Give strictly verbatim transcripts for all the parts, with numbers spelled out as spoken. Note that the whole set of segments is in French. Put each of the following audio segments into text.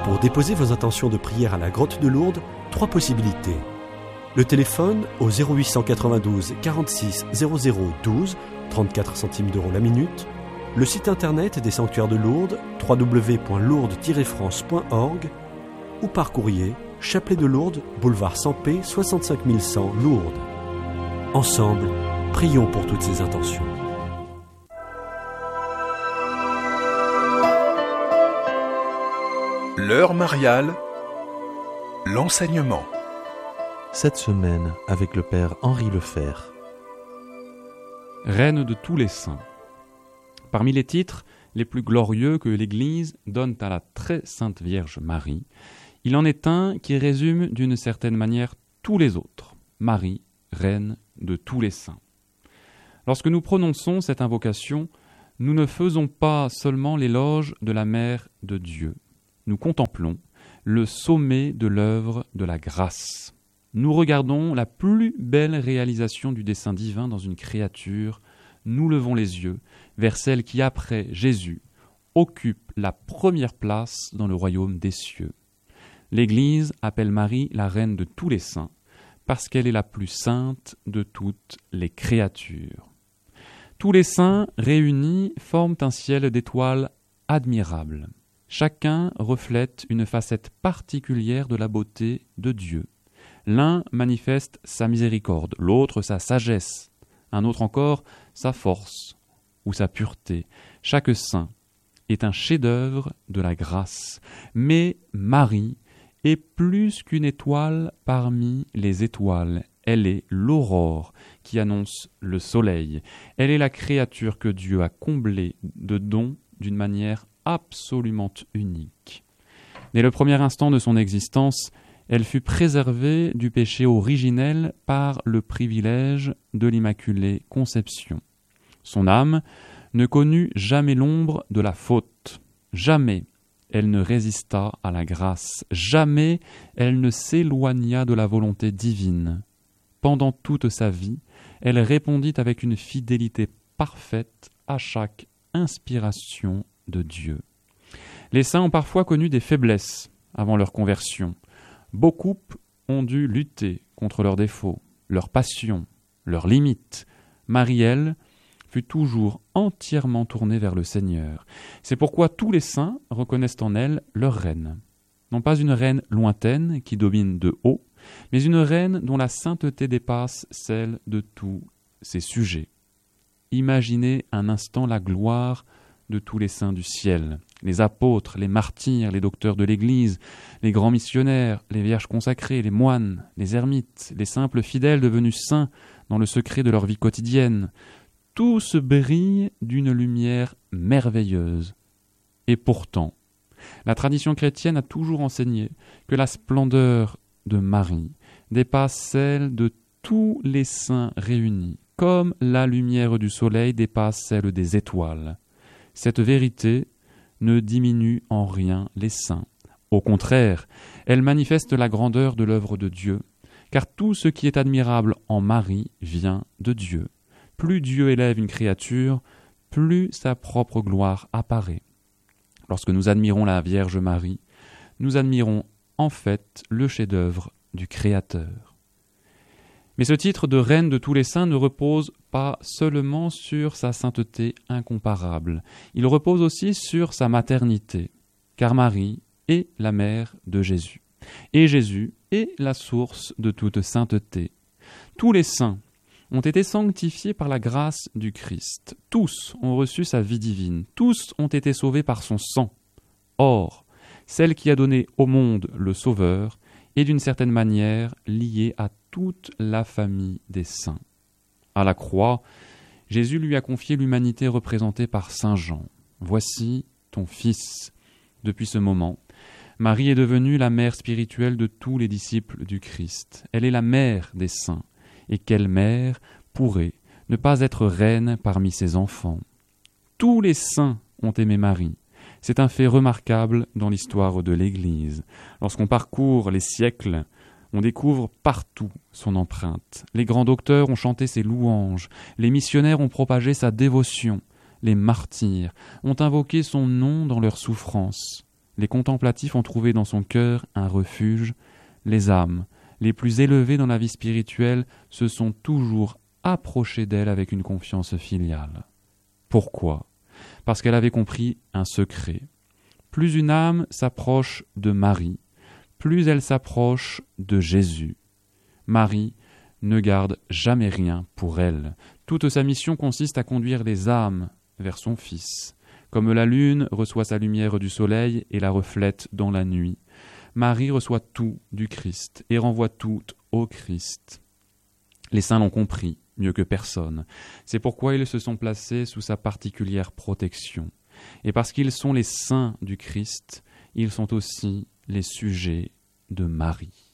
Pour déposer vos intentions de prière à la Grotte de Lourdes, trois possibilités. Le téléphone au zéro huit cent quatre-vingt-douze quarante-six zéro zéro douze, trente-quatre centimes d'euros la minute. Le site internet des sanctuaires de Lourdes, w w w point lourdes tiret france point org, ou par courrier, Chapelet de Lourdes, boulevard Sampé, soixante-cinq mille cent, Lourdes. Ensemble, prions pour toutes ces intentions. L'heure mariale, l'enseignement. Cette semaine, avec le Père Henri Lefer. Reine de tous les saints. Parmi les titres les plus glorieux que l'Église donne à la très sainte Vierge Marie, il en est un qui résume d'une certaine manière tous les autres. Marie, Reine de tous les saints. Lorsque nous prononçons cette invocation, nous ne faisons pas seulement l'éloge de la Mère de Dieu. Nous contemplons le sommet de l'œuvre de la grâce. Nous regardons la plus belle réalisation du dessein divin dans une créature. Nous levons les yeux vers celle qui, après Jésus, occupe la première place dans le royaume des cieux. L'Église appelle Marie la reine de tous les saints, parce qu'elle est la plus sainte de toutes les créatures. Tous les saints réunis forment un ciel d'étoiles admirable. Chacun reflète une facette particulière de la beauté de Dieu. L'un manifeste sa miséricorde, l'autre sa sagesse, un autre encore sa force ou sa pureté. Chaque saint est un chef-d'œuvre de la grâce. Mais Marie est plus qu'une étoile parmi les étoiles. Elle est l'aurore qui annonce le soleil. Elle est la créature que Dieu a comblée de dons d'une manière absolument unique. Dès le premier instant de son existence, elle fut préservée du péché originel par le privilège de l'Immaculée Conception. Son âme ne connut jamais l'ombre de la faute. Jamais elle ne résista à la grâce. Jamais elle ne s'éloigna de la volonté divine. Pendant toute sa vie, elle répondit avec une fidélité parfaite à chaque inspiration de Dieu. Les saints ont parfois connu des faiblesses avant leur conversion. Beaucoup ont dû lutter contre leurs défauts, leurs passions, leurs limites. Marie, elle, fut toujours entièrement tournée vers le Seigneur. C'est pourquoi tous les saints reconnaissent en elle leur reine. Non pas une reine lointaine qui domine de haut, mais une reine dont la sainteté dépasse celle de tous ses sujets. Imaginez un instant la gloire de tous les saints du ciel, les apôtres, les martyrs, les docteurs de l'Église, les grands missionnaires, les vierges consacrées, les moines, les ermites, les simples fidèles devenus saints dans le secret de leur vie quotidienne. Tous brillent d'une lumière merveilleuse. Et pourtant, la tradition chrétienne a toujours enseigné que la splendeur de Marie dépasse celle de tous les saints réunis, comme la lumière du soleil dépasse celle des étoiles. Cette vérité ne diminue en rien les saints. Au contraire, elle manifeste la grandeur de l'œuvre de Dieu, car tout ce qui est admirable en Marie vient de Dieu. Plus Dieu élève une créature, plus sa propre gloire apparaît. Lorsque nous admirons la Vierge Marie, nous admirons en fait le chef-d'œuvre du Créateur. Mais ce titre de reine de tous les saints ne repose pas seulement sur sa sainteté incomparable, il repose aussi sur sa maternité, car Marie est la mère de Jésus, et Jésus est la source de toute sainteté. Tous les saints ont été sanctifiés par la grâce du Christ, tous ont reçu sa vie divine, tous ont été sauvés par son sang. Or, celle qui a donné au monde le Sauveur est d'une certaine manière liée à toute la famille des saints. À la croix, Jésus lui a confié l'humanité représentée par saint Jean. « Voici ton Fils ». Depuis ce moment, Marie est devenue la mère spirituelle de tous les disciples du Christ. Elle est la mère des saints. Et quelle mère pourrait ne pas être reine parmi ses enfants? Tous les saints ont aimé Marie. C'est un fait remarquable dans l'histoire de l'Église. Lorsqu'on parcourt les siècles, on découvre partout son empreinte. Les grands docteurs ont chanté ses louanges, les missionnaires ont propagé sa dévotion, les martyrs ont invoqué son nom dans leurs souffrances. les contemplatifs ont trouvé dans son cœur un refuge. Les âmes les plus élevées dans la vie spirituelle se sont toujours approchées d'elle avec une confiance filiale. Pourquoi ? Parce qu'elle avait compris un secret. Plus une âme s'approche de Marie, plus elle s'approche de Jésus. Marie ne garde jamais rien pour elle. Toute sa mission consiste à conduire les âmes vers son Fils. Comme la lune reçoit sa lumière du soleil et la reflète dans la nuit, Marie reçoit tout du Christ et renvoie tout au Christ. Les saints l'ont compris mieux que personne. C'est pourquoi ils se sont placés sous sa particulière protection. Et parce qu'ils sont les saints du Christ, ils sont aussi les sujets de Marie.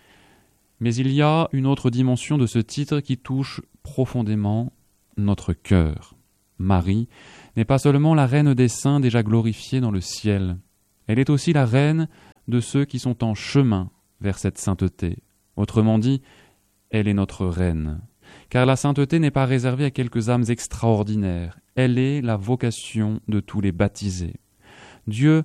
Mais il y a une autre dimension de ce titre qui touche profondément notre cœur. Marie n'est pas seulement la reine des saints déjà glorifiés dans le ciel, elle est aussi la reine de ceux qui sont en chemin vers cette sainteté. Autrement dit, elle est notre reine. Car la sainteté n'est pas réservée à quelques âmes extraordinaires, elle est la vocation de tous les baptisés. Dieu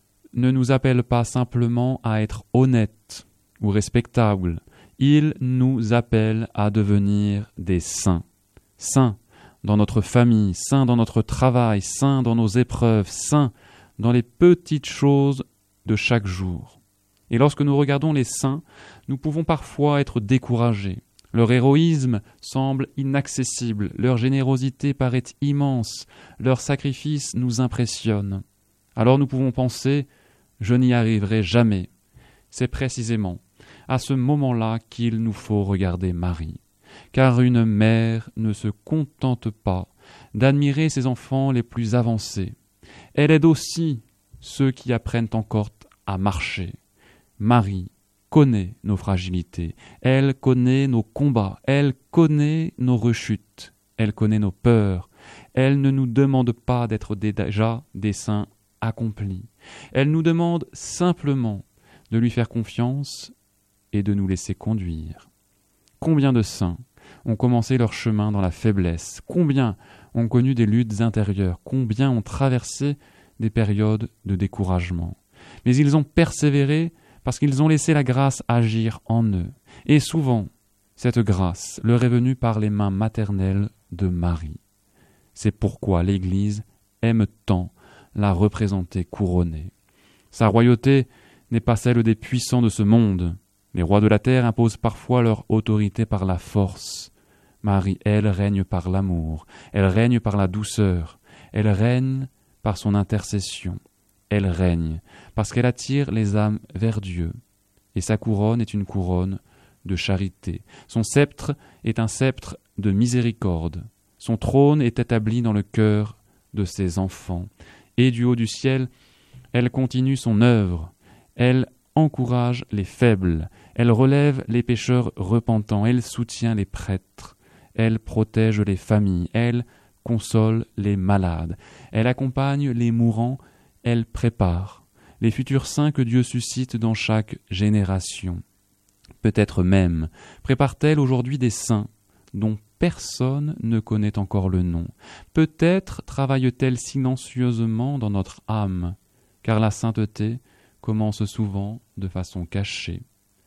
ne nous appelle pas simplement à être honnêtes ou respectables, il nous appelle à devenir des saints. Saints dans notre famille, saints dans notre travail, saints dans nos épreuves, saints dans les petites choses de chaque jour. Et lorsque nous regardons les saints, nous pouvons parfois être découragés. Leur héroïsme semble inaccessible, leur générosité paraît immense, leur sacrifice nous impressionne. Alors nous pouvons penser « je n'y arriverai jamais ». C'est précisément à ce moment-là qu'il nous faut regarder Marie. Car une mère ne se contente pas d'admirer ses enfants les plus avancés. Elle aide aussi ceux qui apprennent encore à marcher. Marie connaît nos fragilités, elle connaît nos combats, elle connaît nos rechutes, elle connaît nos peurs. Elle ne nous demande pas d'être déjà des saints accomplis. Elle nous demande simplement de lui faire confiance et de nous laisser conduire. Combien de saints ont commencé leur chemin dans la faiblesse? Combien ont connu des luttes intérieures? Combien ont traversé des périodes de découragement? Mais ils ont persévéré parce qu'ils ont laissé la grâce agir en eux. Et souvent, cette grâce leur est venue par les mains maternelles de Marie. C'est pourquoi l'Église aime tant la représenter couronnée. Sa royauté n'est pas celle des puissants de ce monde. Les rois de la terre imposent parfois leur autorité par la force. Marie, elle, règne par l'amour, elle règne par la douceur, elle règne par son intercession. Elle règne parce qu'elle attire les âmes vers Dieu. Et sa couronne est une couronne de charité. Son sceptre est un sceptre de miséricorde. Son trône est établi dans le cœur de ses enfants. Et du haut du ciel, elle continue son œuvre. Elle encourage les faibles. Elle relève les pécheurs repentants. Elle soutient les prêtres. Elle protège les familles. Elle console les malades. Elle accompagne les mourants. Elle prépare les futurs saints que Dieu suscite dans chaque génération. Peut-être même prépare-t-elle aujourd'hui des saints dont personne ne connaît encore le nom. Peut-être travaille-t-elle silencieusement dans notre âme, car la sainteté commence souvent de façon cachée.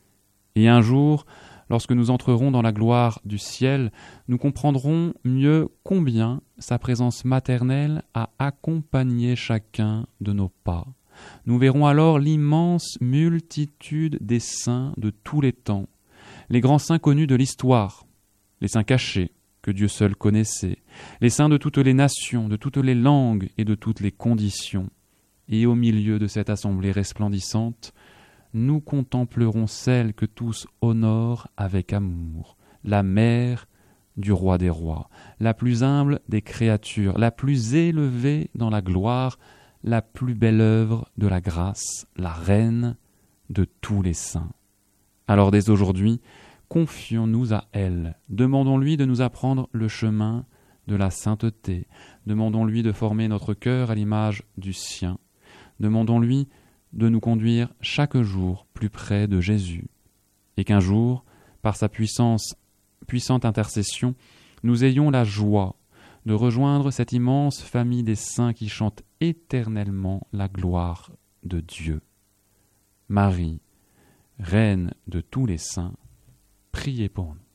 Et un jour, lorsque nous entrerons dans la gloire du ciel, nous comprendrons mieux combien sa présence maternelle a accompagné chacun de nos pas. Nous verrons alors l'immense multitude des saints de tous les temps, les grands saints connus de l'histoire, les saints cachés que Dieu seul connaissait, les saints de toutes les nations, de toutes les langues et de toutes les conditions. Et au milieu de cette assemblée resplendissante, nous contemplerons celle que tous honorent avec amour, la mère du roi des rois, la plus humble des créatures, la plus élevée dans la gloire, la plus belle œuvre de la grâce, la reine de tous les saints. Alors dès aujourd'hui, confions-nous à elle, demandons-lui de nous apprendre le chemin de la sainteté, demandons-lui de former notre cœur à l'image du sien, demandons-lui de nous conduire chaque jour plus près de Jésus, et qu'un jour, par sa puissance, puissante intercession, nous ayons la joie de rejoindre cette immense famille des saints qui chantent éternellement la gloire de Dieu. Marie, Reine de tous les saints, priez pour nous.